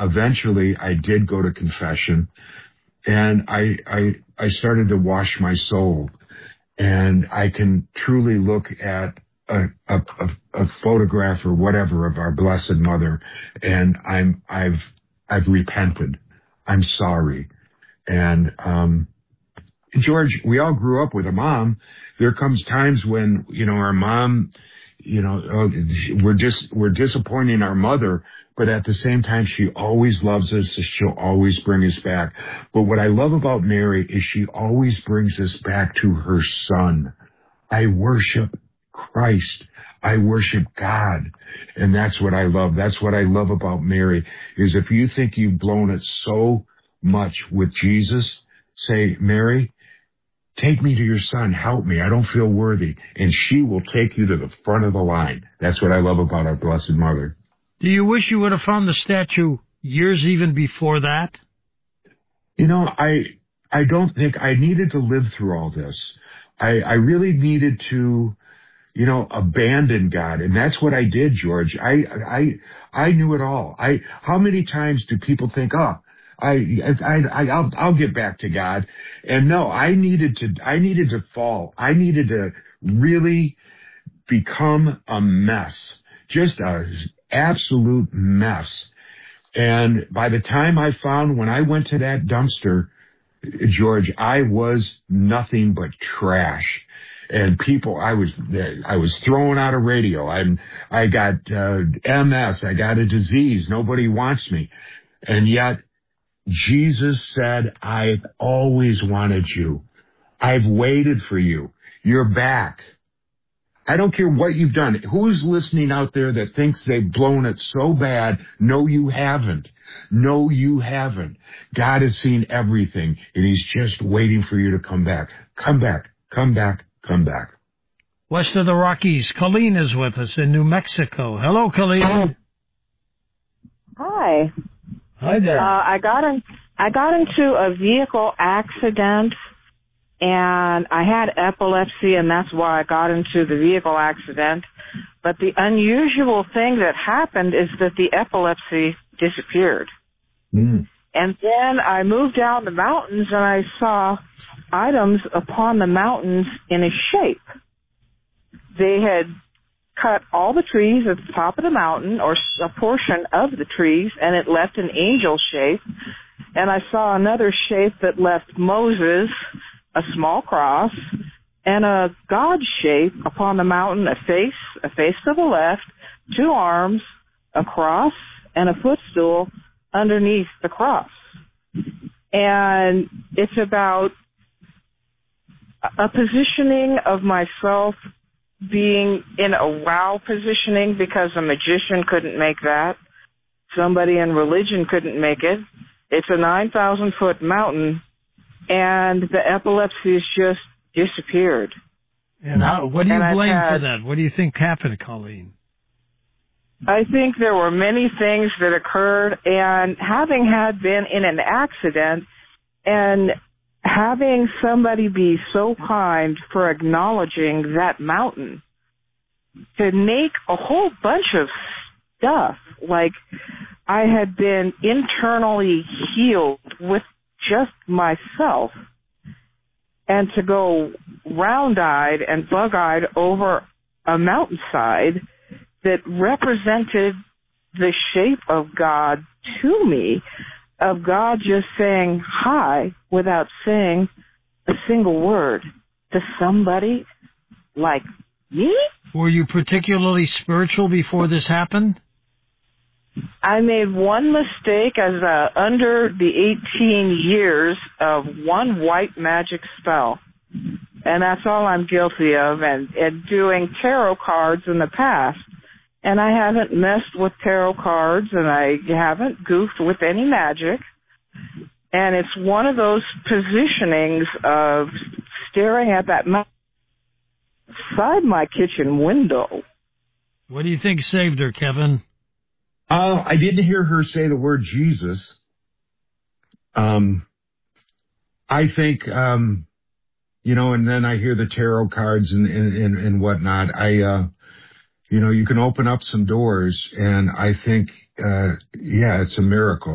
eventually I did go to confession, and I started to wash my soul, and I can truly look at a photograph or whatever of our Blessed Mother, and I've repented. I'm sorry. And George, we all grew up with a mom. There comes times when, our mom, we're disappointing our mother, but at the same time, she always loves us. She'll always bring us back. But what I love about Mary is she always brings us back to her Son. I worship Christ. I worship God. And that's what I love. That's what I love about Mary, is if you think you've blown it so much with Jesus, say, Mary, take me to your Son. Help me. I don't feel worthy. And she will take you to the front of the line. That's what I love about our Blessed Mother. Do you wish you would have found the statue years even before that? I don't think I needed to live through all this. I really needed to, abandon God. And that's what I did, George. I knew it all. How many times do people think, I'll get back to God? And no, I needed to fall. I needed to really become a mess, just an absolute mess. And by the time when I went to that dumpster, George, I was nothing but trash. And I was thrown out of radio. I got MS. I got a disease. Nobody wants me. And yet Jesus said, I've always wanted you. I've waited for you. You're back. I don't care what you've done. Who's listening out there that thinks they've blown it so bad? No, you haven't. No, you haven't. God has seen everything, and he's just waiting for you to come back. Come back. Come back. Come back. West of the Rockies, Colleen is with us in New Mexico. Hello, Colleen. Hi. Hi there. I got into a vehicle accident, and I had epilepsy, and that's why I got into the vehicle accident. But the unusual thing that happened is that the epilepsy disappeared. Mm. And then I moved down the mountains, and I saw items upon the mountains in a shape. They had cut all the trees at the top of the mountain, or a portion of the trees, and it left an angel shape. And I saw another shape that left Moses, a small cross, and a God shape upon the mountain, a face to the left, 2 arms, a cross, and a footstool underneath the cross. And it's about a positioning of myself being in a wow positioning, because a magician couldn't make that. Somebody in religion couldn't make it. It's a 9,000-foot mountain, and the epilepsy has just disappeared. And what do you blame for that? What do you think happened, Colleen? I think there were many things that occurred, and having been in an accident and having somebody be so kind for acknowledging that mountain to make a whole bunch of stuff, like I had been internally healed with just myself, and to go round-eyed and bug-eyed over a mountainside that represented the shape of God to me, of God just saying hi without saying a single word to somebody like me? Were you particularly spiritual before this happened? I made one mistake as under the 18 years of one white magic spell. And that's all I'm guilty of, and doing tarot cards in the past. And I haven't messed with tarot cards, and I haven't goofed with any magic. And it's one of those positionings of staring at that mountain outside my kitchen window. What do you think saved her, Kevin? I didn't hear her say the word Jesus. I think, and then I hear the tarot cards and whatnot. You can open up some doors, and I think, it's a miracle.